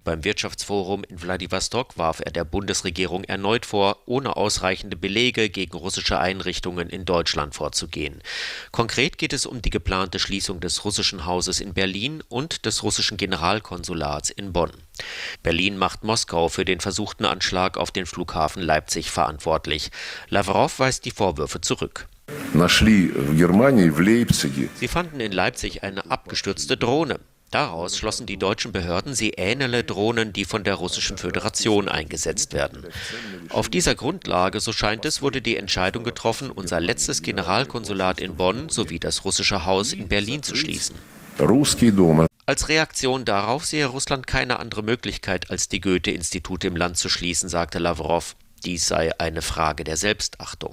Beim Wirtschaftsforum in Wladiwostok warf er der Bundesregierung erneut vor, ohne ausreichende Belege gegen russische Einrichtungen in Deutschland vorzugehen. Konkret geht es um die geplante Schließung des russischen Hauses in Berlin und des russischen Generalkonsulats in Bonn. Berlin macht Moskau für den versuchten Anschlag auf den Flughafen Leipzig verantwortlich. Lavrov weist die Vorwürfe zurück. Sie fanden in Leipzig eine abgestürzte Drohne. Daraus schlossen die deutschen Behörden, sie ähnele Drohnen, die von der Russischen Föderation eingesetzt werden. Auf dieser Grundlage, so scheint es, wurde die Entscheidung getroffen, unser letztes Generalkonsulat in Bonn sowie das russische Haus in Berlin zu schließen. Als Reaktion darauf sehe Russland keine andere Möglichkeit, als die Goethe-Institute im Land zu schließen, sagte Lavrov. Dies sei eine Frage der Selbstachtung.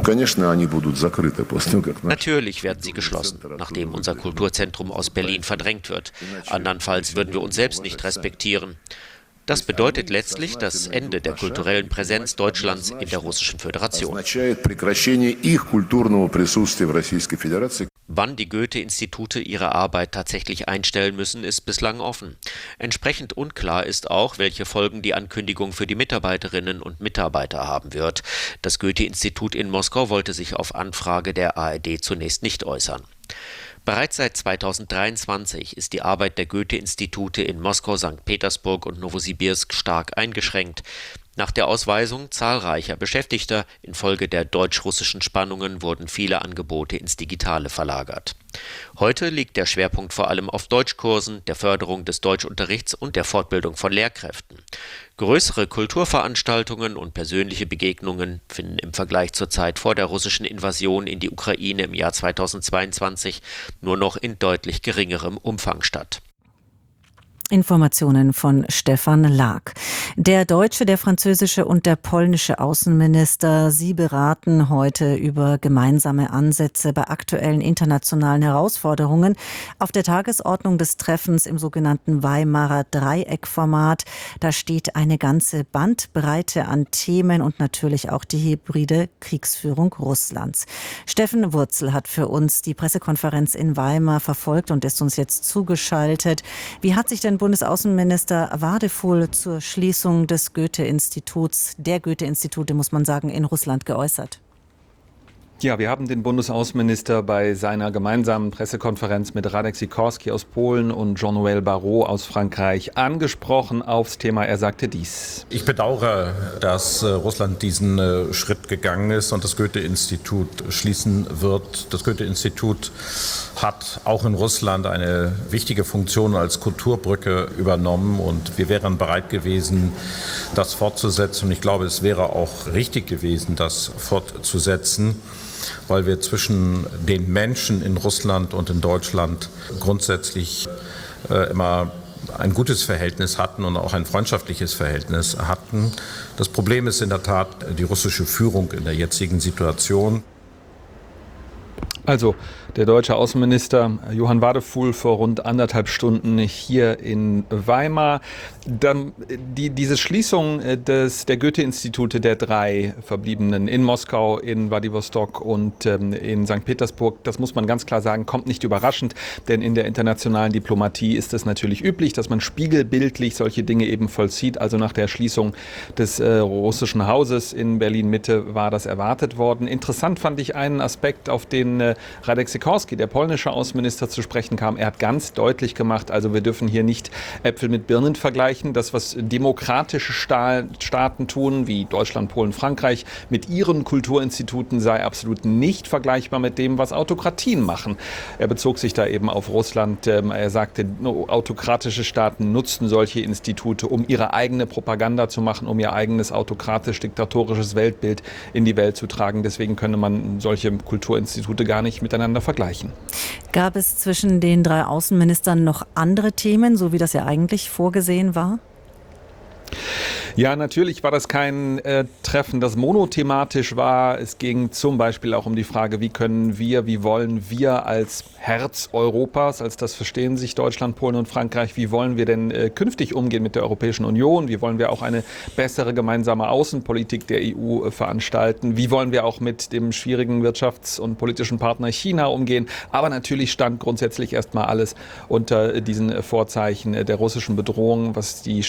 Natürlich werden sie geschlossen, nachdem unser Kulturzentrum aus Berlin verdrängt wird. Andernfalls würden wir uns selbst nicht respektieren. Das bedeutet letztlich das Ende der kulturellen Präsenz Deutschlands in der Russischen Föderation. Wann die Goethe-Institute ihre Arbeit tatsächlich einstellen müssen, ist bislang offen. Entsprechend unklar ist auch, welche Folgen die Ankündigung für die Mitarbeiterinnen und Mitarbeiter haben wird. Das Goethe-Institut in Moskau wollte sich auf Anfrage der ARD zunächst nicht äußern. Bereits seit 2023 ist die Arbeit der Goethe-Institute in Moskau, St. Petersburg und Nowosibirsk stark eingeschränkt. Nach der Ausweisung zahlreicher Beschäftigter infolge der deutsch-russischen Spannungen wurden viele Angebote ins Digitale verlagert. Heute liegt der Schwerpunkt vor allem auf Deutschkursen, der Förderung des Deutschunterrichts und der Fortbildung von Lehrkräften. Größere Kulturveranstaltungen und persönliche Begegnungen finden im Vergleich zur Zeit vor der russischen Invasion in die Ukraine im Jahr 2022 nur noch in deutlich geringerem Umfang statt. Informationen von Stefan Lag. Der deutsche, der französische und der polnische Außenminister, sie beraten heute über gemeinsame Ansätze bei aktuellen internationalen Herausforderungen. Auf der Tagesordnung des Treffens im sogenannten Weimarer Dreieckformat, da steht eine ganze Bandbreite an Themen und natürlich auch die hybride Kriegsführung Russlands. Steffen Wurzel hat für uns die Pressekonferenz in Weimar verfolgt und ist uns jetzt zugeschaltet. Wie hat sich denn Bundesaußenminister Wadefuhl zur Schließung des Goethe-Instituts, der Goethe-Institute, muss man sagen, in Russland geäußert? Ja, wir haben den Bundesaußenminister bei seiner gemeinsamen Pressekonferenz mit Radek Sikorski aus Polen und Jean-Noël Barrot aus Frankreich angesprochen aufs Thema. Er sagte dies: Ich bedauere, dass Russland diesen Schritt gegangen ist und das Goethe-Institut schließen wird. Das Goethe-Institut hat auch in Russland eine wichtige Funktion als Kulturbrücke übernommen und wir wären bereit gewesen, das fortzusetzen. Und ich glaube, es wäre auch richtig gewesen, das fortzusetzen, weil wir zwischen den Menschen in Russland und in Deutschland grundsätzlich immer ein gutes Verhältnis hatten und auch ein freundschaftliches Verhältnis hatten. Das Problem ist in der Tat die russische Führung in der jetzigen Situation. Also der deutsche Außenminister Johann Wadefuhl vor rund 1,5 Stunden hier in Weimar. Dann diese Schließung der Goethe-Institute, der 3 verbliebenen in Moskau, in Wladiwostok und in St. Petersburg, das muss man ganz klar sagen, kommt nicht überraschend, denn in der internationalen Diplomatie ist es natürlich üblich, dass man spiegelbildlich solche Dinge eben vollzieht. Also nach der Schließung des russischen Hauses in Berlin-Mitte war das erwartet worden. Interessant fand ich einen Aspekt, auf den Radek Sikorski, der polnische Außenminister, zu sprechen kam. Er hat ganz deutlich gemacht, also wir dürfen hier nicht Äpfel mit Birnen vergleichen. Das, was demokratische Staaten tun, wie Deutschland, Polen, Frankreich, mit ihren Kulturinstituten sei absolut nicht vergleichbar mit dem, was Autokratien machen. Er bezog sich da eben auf Russland. Er sagte, autokratische Staaten nutzen solche Institute, um ihre eigene Propaganda zu machen, um ihr eigenes autokratisch-diktatorisches Weltbild in die Welt zu tragen. Deswegen könne man solche Kulturinstitute gar nicht miteinander vergleichen. Gab es zwischen den 3 Außenministern noch andere Themen, so wie das ja eigentlich vorgesehen war? Ja, natürlich war das kein Treffen, das monothematisch war. Es ging zum Beispiel auch um die Frage, wie wollen wir als Herz Europas, als das verstehen sich Deutschland, Polen und Frankreich, wie wollen wir denn künftig umgehen mit der Europäischen Union? Wie wollen wir auch eine bessere gemeinsame Außenpolitik der EU veranstalten? Wie wollen wir auch mit dem schwierigen wirtschafts- und politischen Partner China umgehen? Aber natürlich stand grundsätzlich erstmal alles unter diesen Vorzeichen der russischen Bedrohung, was die